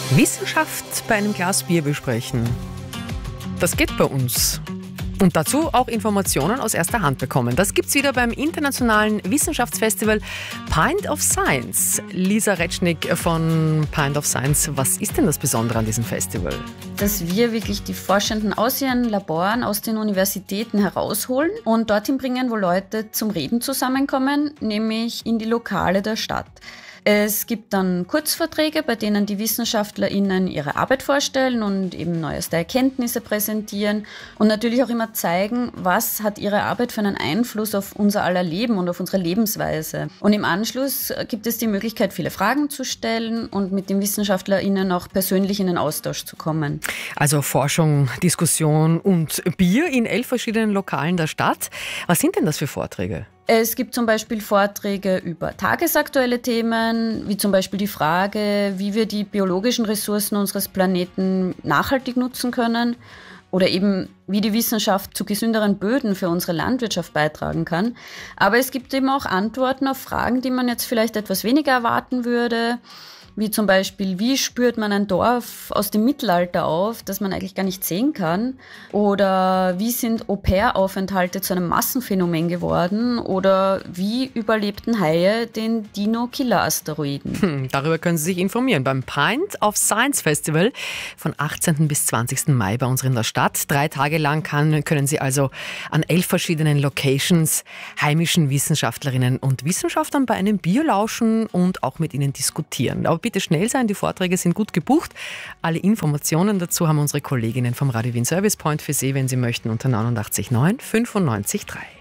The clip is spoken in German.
Wissenschaft bei einem Glas Bier besprechen. Das geht bei uns. Und dazu auch Informationen aus erster Hand bekommen. Das gibt's wieder beim internationalen Wissenschaftsfestival Pint of Science. Lisa Retschnick von Pint of Science, was ist denn das Besondere an diesem Festival? Dass wir wirklich die Forschenden aus ihren Laboren, aus den Universitäten herausholen und dorthin bringen, wo Leute zum Reden zusammenkommen, nämlich in die Lokale der Stadt. Es gibt dann Kurzvorträge, bei denen die WissenschaftlerInnen ihre Arbeit vorstellen und eben neueste Erkenntnisse präsentieren und natürlich auch immer zeigen, was hat ihre Arbeit für einen Einfluss auf unser aller Leben und auf unsere Lebensweise. Und im Anschluss gibt es die Möglichkeit, viele Fragen zu stellen und mit den WissenschaftlerInnen auch persönlich in den Austausch zu kommen. Also Forschung, Diskussion und Bier in 11 verschiedenen Lokalen der Stadt. Was sind denn das für Vorträge? Es gibt zum Beispiel Vorträge über tagesaktuelle Themen, wie zum Beispiel die Frage, wie wir die biologischen Ressourcen unseres Planeten nachhaltig nutzen können oder eben wie die Wissenschaft zu gesünderen Böden für unsere Landwirtschaft beitragen kann. Aber es gibt eben auch Antworten auf Fragen, die man jetzt vielleicht etwas weniger erwarten würde, wie zum Beispiel, wie spürt man ein Dorf aus dem Mittelalter auf, das man eigentlich gar nicht sehen kann? Oder wie sind Au-pair-Aufenthalte zu einem Massenphänomen geworden? Oder wie überlebten Haie den Dino-Killer-Asteroiden? Darüber können Sie sich informieren beim Pint of Science Festival von 18. bis 20. Mai bei uns in der Stadt. 3 Tage lang können Sie also an 11 verschiedenen Locations heimischen Wissenschaftlerinnen und Wissenschaftlern bei einem Bier lauschen und auch mit ihnen diskutieren. Aber bitte schnell sein, die Vorträge sind gut gebucht. Alle Informationen dazu haben unsere Kolleginnen vom Radio Wien Service Point für Sie, wenn Sie möchten, unter 89 9 95 3.